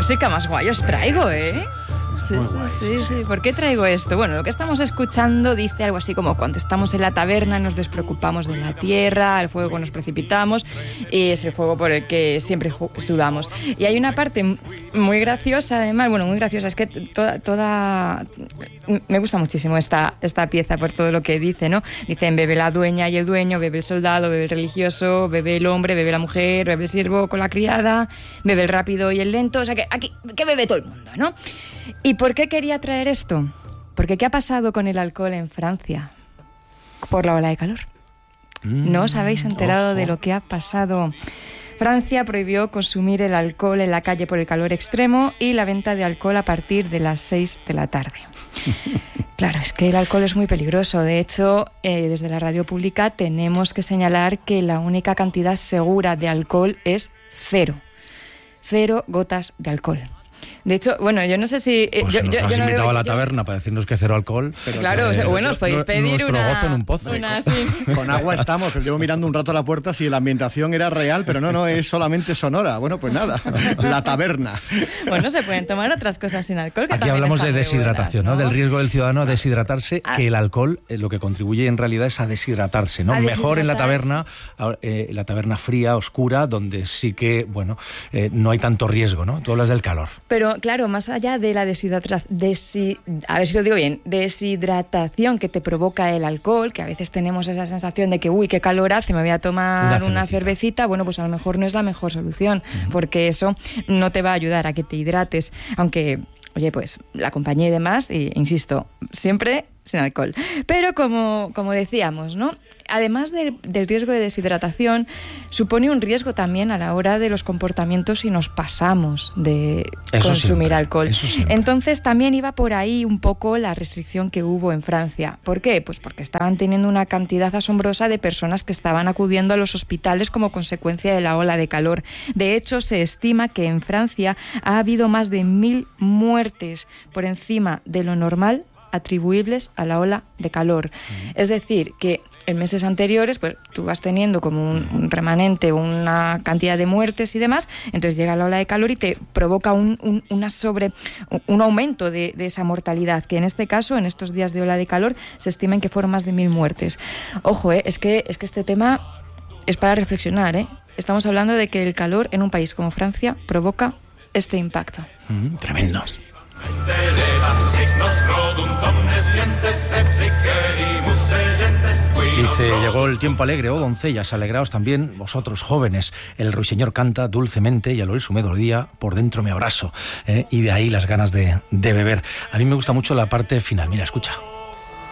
música más guay os traigo, ¿eh? Sí. ¿Por qué traigo esto? Bueno, lo que estamos escuchando dice algo así como: cuando estamos en la taberna nos despreocupamos de la tierra, al fuego nos precipitamos, y es el fuego por el que siempre sudamos. Y hay una parte muy graciosa, además, bueno, muy graciosa, es que toda me gusta muchísimo esta pieza por todo lo que dice, ¿no? Dicen: bebe la dueña y el dueño, bebe el soldado, bebe el religioso, bebe el hombre, bebe la mujer, bebe el siervo con la criada, bebe el rápido y el lento, o sea que aquí que bebe todo el mundo, ¿no? ¿Y por qué quería traer esto? Porque ¿qué ha pasado con el alcohol en Francia? Por la ola de calor. ¿No os habéis enterado de lo que ha pasado? Francia prohibió consumir el alcohol en la calle por el calor extremo y la venta de alcohol a partir de las 6 de la tarde. Claro, es que el alcohol es muy peligroso. De hecho, desde la radio pública tenemos que señalar que la única cantidad segura de alcohol es 0. 0 gotas de alcohol. De hecho, bueno, yo no sé si... Pues yo nos has invitado no a la taberna para decirnos que 0 alcohol. Pero claro, bueno, os podéis pedir nuestro gozo en un pozo. Con agua estamos, pero llevo mirando un rato a la puerta si la ambientación era real, pero no, es solamente sonora. Bueno, pues nada, la taberna. Bueno, se pueden tomar otras cosas sin alcohol. Que aquí hablamos de deshidratación, buenas, ¿no? Del riesgo del ciudadano a deshidratarse, que el alcohol lo que contribuye en realidad es a deshidratarse, ¿no? Mejor en la taberna fría, oscura, donde sí que, bueno, no hay tanto riesgo, ¿no? Tú hablas del calor. Pero claro, más allá de la deshidratación que te provoca el alcohol, que a veces tenemos esa sensación de que, uy, qué calor hace, me voy a tomar una cervecita, bueno, pues a lo mejor no es la mejor solución, porque eso no te va a ayudar a que te hidrates, aunque, oye, pues la compañía y demás, insisto, siempre sin alcohol. Pero como decíamos, ¿no? Además del riesgo de deshidratación, supone un riesgo también a la hora de los comportamientos si nos pasamos de consumir alcohol. Entonces también iba por ahí un poco la restricción que hubo en Francia. ¿Por qué? Pues porque estaban teniendo una cantidad asombrosa de personas que estaban acudiendo a los hospitales como consecuencia de la ola de calor. De hecho, se estima que en Francia ha habido más de 1.000 muertes por encima de lo normal atribuibles a la ola de calor. Es decir, que en meses anteriores pues tú vas teniendo como un remanente, una cantidad de muertes y demás, entonces llega la ola de calor y te provoca un aumento de esa mortalidad, que en este caso, en estos días de ola de calor, se estiman que fueron más de 1.000 muertes. Ojo, es que este tema es para reflexionar, ¿eh? Estamos hablando de que el calor en un país como Francia provoca este impacto. Tremendo. Dice: llegó el tiempo alegre, oh doncellas, alegraos también vosotros jóvenes. El ruiseñor canta dulcemente y al oír su melodía por dentro me abrazo. Y de ahí las ganas de beber. A mí me gusta mucho la parte final, mira, escucha.